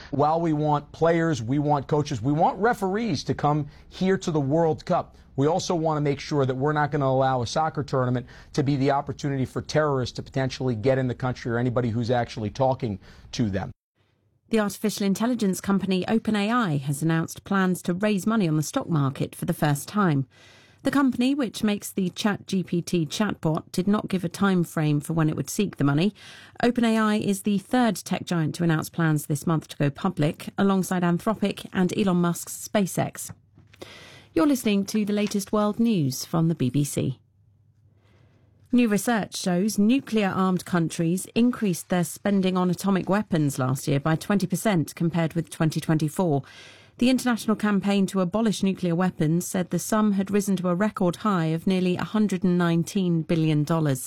While we want players, we want coaches, we want referees to come here to the World Cup, we also want to make sure that we're not going to allow a soccer tournament to be the opportunity for terrorists to potentially get in the country or anybody who's actually talking to them. The artificial intelligence company OpenAI has announced plans to raise money on the stock market for the first time. The company, which makes the ChatGPT chatbot, did not give a time frame for when it would seek the money. OpenAI is the third tech giant to announce plans this month to go public, alongside Anthropic and Elon Musk's SpaceX. You're listening to the latest world news from the BBC. New research shows nuclear-armed countries increased their spending on atomic weapons last year by 20% compared with 2024. The international campaign to abolish nuclear weapons said the sum had risen to a record high of nearly $119 billion.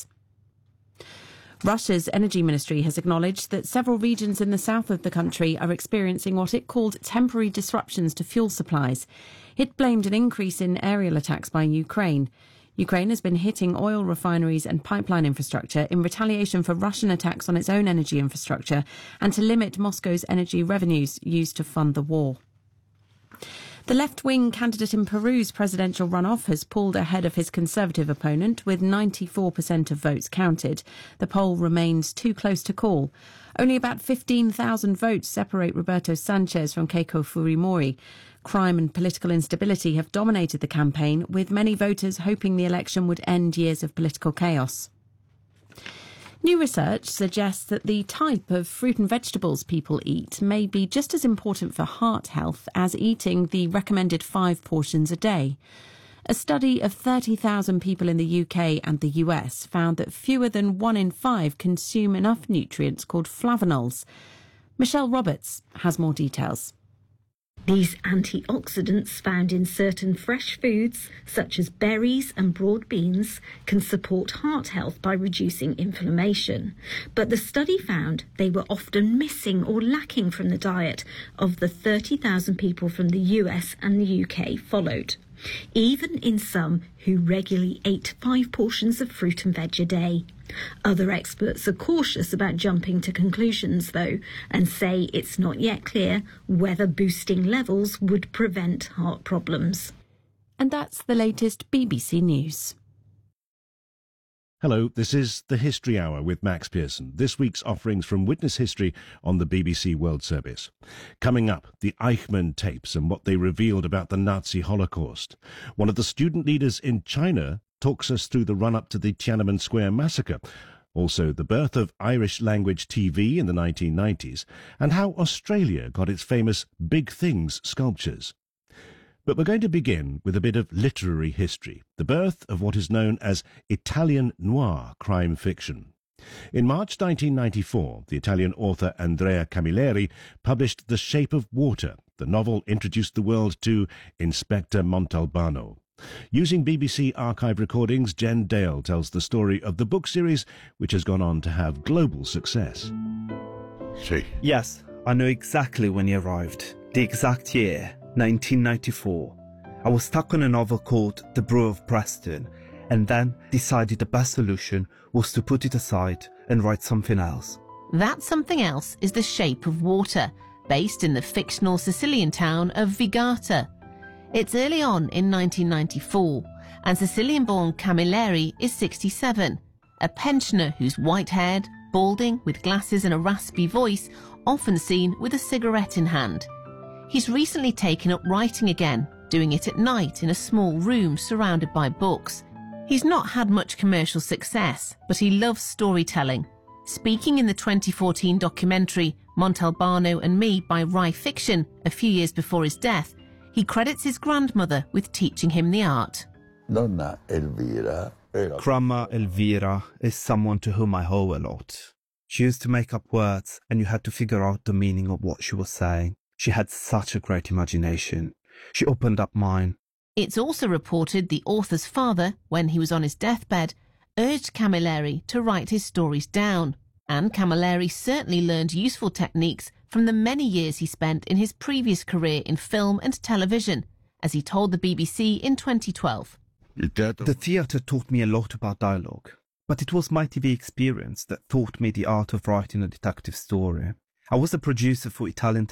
Russia's energy ministry has acknowledged that several regions in the south of the country are experiencing what it called temporary disruptions to fuel supplies. It blamed an increase in aerial attacks by Ukraine. Ukraine has been hitting oil refineries and pipeline infrastructure in retaliation for Russian attacks on its own energy infrastructure and to limit Moscow's energy revenues used to fund the war. The left-wing candidate in Peru's presidential runoff has pulled ahead of his conservative opponent with 94% of votes counted. The poll remains too close to call. Only about 15,000 votes separate Roberto Sanchez from Keiko Fujimori. Crime and political instability have dominated the campaign, with many voters hoping the election would end years of political chaos. New research suggests that the type of fruit and vegetables people eat may be just as important for heart health as eating the recommended 5 portions a day. A study of 30,000 people in the UK and the US found that fewer than 1 in 5 consume enough nutrients called flavonols. Michelle Roberts has more details. These antioxidants found in certain fresh foods, such as berries and broad beans, can support heart health by reducing inflammation. But the study found they were often missing or lacking from the diet of the 30,000 people from the US and the UK followed, even in some who regularly ate 5 portions of fruit and veg a day. Other experts are cautious about jumping to conclusions, though, and say it's not yet clear whether boosting levels would prevent heart problems. And that's the latest BBC News. Hello, this is the History Hour with Max Pearson. This week's offerings from Witness History on the BBC World Service. Coming up, the Eichmann tapes and what they revealed about the Nazi Holocaust. One of the student leaders in China talks us through the run-up to the Tiananmen Square massacre. Also, the birth of Irish language TV in the 1990s, and how Australia got its famous Big Things sculptures. But we're going to begin with a bit of literary history, the birth of what is known as Italian noir crime fiction. In March 1994, the Italian author Andrea Camilleri published The Shape of Water. The novel introduced the world to Inspector Montalbano. Using BBC archive recordings, Jen Dale tells the story of the book series, which has gone on to have global success. Yes, I know exactly when he arrived. The exact year, 1994. I was stuck on a novel called The Brew of Preston, and then decided the best solution was to put it aside and write something else. That something else is The Shape of Water, based in the fictional Sicilian town of Vigata. It's early on in 1994, and Sicilian-born Camilleri is 67, a pensioner who's white-haired, balding, with glasses and a raspy voice, often seen with a cigarette in hand. He's recently taken up writing again, doing it at night in a small room surrounded by books. He's not had much commercial success, but he loves storytelling. Speaking in the 2014 documentary Montalbano and Me by Rai Fiction, a few years before his death, he credits his grandmother with teaching him the art. Grandma Elvira is someone to whom I owe a lot. She used to make up words, and you had to figure out the meaning of what she was saying. She had such a great imagination. She opened up mine. It's also reported the author's father, when he was on his deathbed, urged Camilleri to write his stories down. And Camilleri certainly learned useful techniques from the many years he spent in his previous career in film and television, as he told the BBC in 2012. The theatre taught me a lot about dialogue, but it was my TV experience that taught me the art of writing a detective story. I was a producer for Italian